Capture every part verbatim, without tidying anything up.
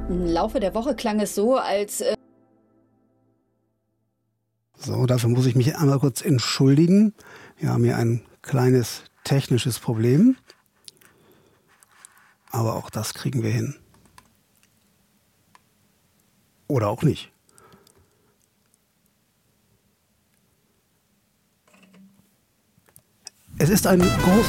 Im Laufe der Woche klang es so, als... Äh So, dafür muss ich mich einmal kurz entschuldigen. Wir haben hier ein kleines technisches Problem. Aber auch das kriegen wir hin. Oder auch nicht. Es ist ein groß...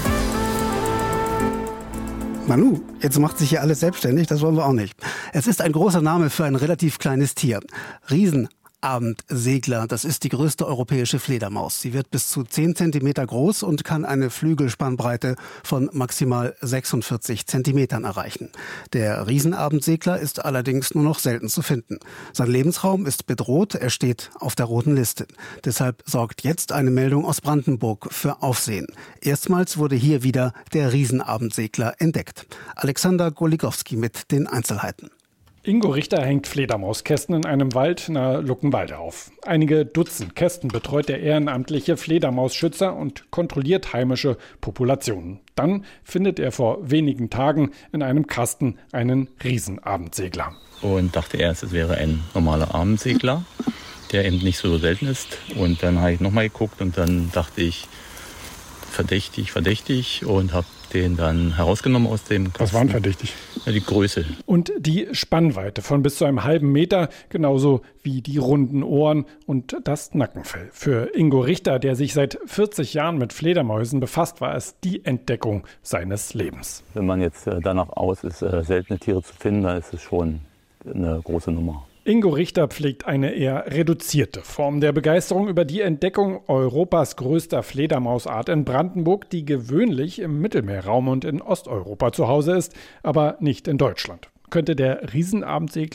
Manu, jetzt macht sich hier alles selbstständig, das wollen wir auch nicht. Es ist ein großer Name für ein relativ kleines Tier. Riesenabendsegler, das ist die größte europäische Fledermaus. Sie wird bis zu zehn Zentimeter groß und kann eine Flügelspannbreite von maximal sechsundvierzig Zentimetern erreichen. Der Riesenabendsegler ist allerdings nur noch selten zu finden. Sein Lebensraum ist bedroht, er steht auf der roten Liste. Deshalb sorgt jetzt eine Meldung aus Brandenburg für Aufsehen. Erstmals wurde hier wieder der Riesenabendsegler entdeckt. Alexander Goligowski mit den Einzelheiten. Ingo Richter hängt Fledermauskästen in einem Wald nahe Luckenwalde auf. Einige Dutzend Kästen betreut der ehrenamtliche Fledermausschützer und kontrolliert heimische Populationen. Dann findet er vor wenigen Tagen in einem Kasten einen Riesenabendsegler. Und dachte erst, es wäre ein normaler Abendsegler, der eben nicht so selten ist. Und dann habe ich nochmal geguckt und dann dachte ich, verdächtig, verdächtig und habe den dann herausgenommen aus dem Kasten. Was waren verdächtig? Ja, die Größe. Und die Spannweite von bis zu einem halben Meter, genauso wie die runden Ohren und das Nackenfell. Für Ingo Richter, der sich seit vierzig Jahren mit Fledermäusen befasst, war es die Entdeckung seines Lebens. Wenn man jetzt danach aus ist, seltene Tiere zu finden, dann ist es schon eine große Nummer. Ingo Richter pflegt eine eher reduzierte Form der Begeisterung über die Entdeckung Europas größter Fledermausart in Brandenburg, die gewöhnlich im Mittelmeerraum und in Osteuropa zu Hause ist, aber nicht in Deutschland. Könnte der Riesenabendsegler